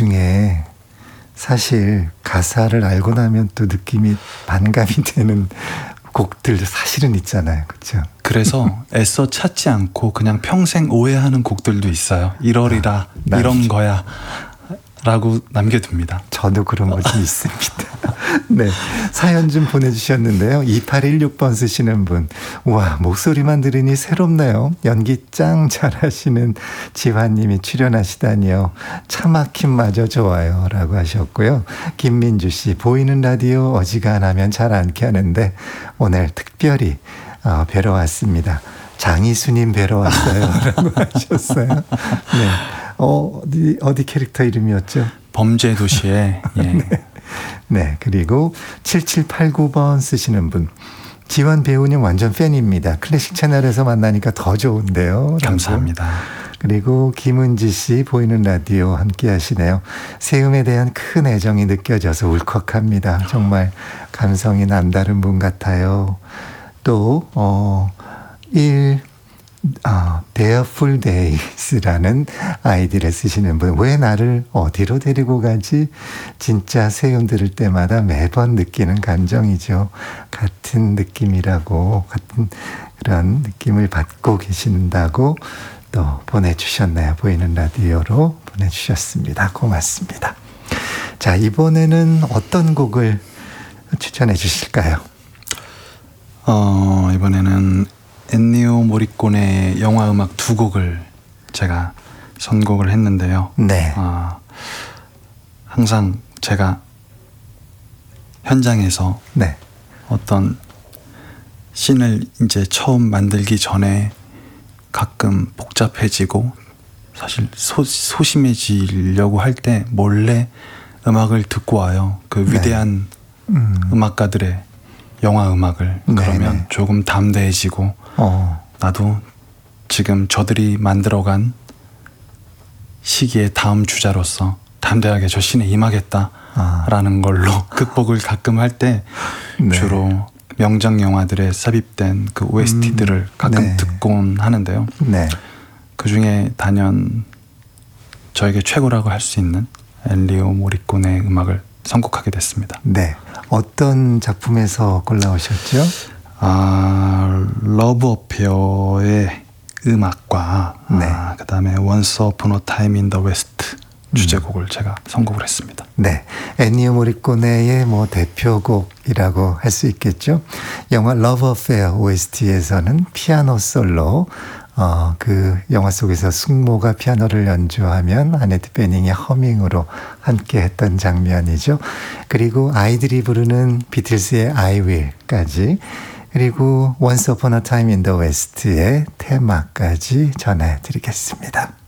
중에 사실 가사를 알고 나면 또 느낌이 반감이 되는 곡들 사실은 있잖아요. 그렇죠? 그래서 애써 찾지 않고 그냥 평생 오해하는 곡들도 있어요. 이러리라 이런 거야 라고 남겨둡니다. 저도 그런 거 좀 있습니다. 네, 사연 좀 보내주셨는데요. 2816번 쓰시는 분, 우와, 목소리만 들으니 새롭네요. 연기 짱 잘하시는 지환님이 출연하시다니요. 차 막힘마저 좋아요 라고 하셨고요. 김민주 씨, 보이는 라디오 어지간하면 잘 않게 하는데 오늘 특별히 뵈러 왔습니다. 장이수님 뵈러 왔어요 라고 하셨어요. 네. 어디 캐릭터 이름이었죠? 범죄도시에. 예. 네. 네, 그리고 7789번 쓰시는 분, 지원 배우님 완전 팬입니다. 클래식 채널에서 만나니까 더 좋은데요. 감사합니다. 그리고 김은지 씨, 보이는 라디오 함께 하시네요. 세움에 대한 큰 애정이 느껴져서 울컥합니다. 정말 감성이 남다른 분 같아요. 또 Darefull Days라는 아이디를 쓰시는 분, 왜 나를 어디로 데리고 가지? 진짜 세움 들을 때마다 매번 느끼는 감정이죠. 같은 느낌이라고, 같은 그런 느낌을 받고 계신다고 또 보내주셨네요. 보이는 라디오로 보내주셨습니다. 고맙습니다. 자, 이번에는 어떤 곡을 추천해 주실까요? 이번에는 엔니오 모리코네의 영화 음악 두 곡을 제가 선곡을 했는데요. 네. 항상 제가 현장에서 네. 어떤 씬을 이제 처음 만들기 전에 가끔 복잡해지고 사실 소심해지려고 할 때 몰래 음악을 듣고 와요. 그 위대한 음악가들의 영화 음악을. 그러면 네네. 조금 담대해지고 나도 지금 저들이 만들어간 시기의 다음 주자로서 담대하게 저 씬에 임하겠다라는 걸로 극복을 가끔 할 때 네. 주로 명작 영화들에 삽입된 그 OST들을 가끔 네. 듣곤 하는데요. 네. 그 중에 단연 저에게 최고라고 할 수 있는 엔니오 모리코네의 음악을 선곡하게 됐습니다. 네. 어떤 작품에서 골라오셨죠? 러브 어페어의 음악과 네. 그다음에 Once Upon a Time in the West 주제곡을 제가 선곡을 했습니다. 네, 엔니오 모리코네의 대표곡이라고 할 수 있겠죠. 영화 러브 어페어 OST에서는 피아노 솔로, 그 영화 속에서 숙모가 피아노를 연주하면 아네트 베닝의 허밍으로 함께 했던 장면이죠. 그리고 아이들이 부르는 비틀스의 I Will까지, 그리고 Once Upon a Time in the West의 테마까지 전해드리겠습니다.